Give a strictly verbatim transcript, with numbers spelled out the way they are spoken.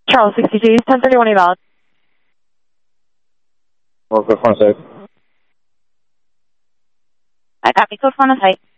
Charles sixty-two, ten thirty-one invalid. Or code four on site. I copy, code four on site.